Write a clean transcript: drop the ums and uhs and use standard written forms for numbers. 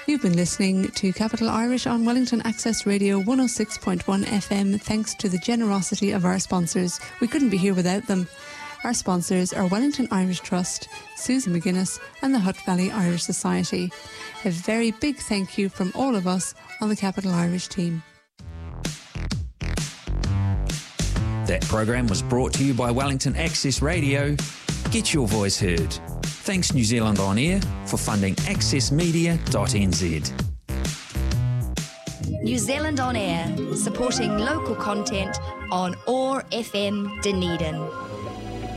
You've been listening to Capital Irish on Wellington Access Radio 106.1 FM thanks to the generosity of our sponsors. We couldn't be here without them. Our sponsors are Wellington Irish Trust, Susan McGuinness and the Hutt Valley Irish Society. A very big thank you from all of us on the Capital Irish team. That program was brought to you by Wellington Access Radio. Get your voice heard. Thanks New Zealand On Air for funding accessmedia.nz. New Zealand On Air, supporting local content on OAR FM Dunedin.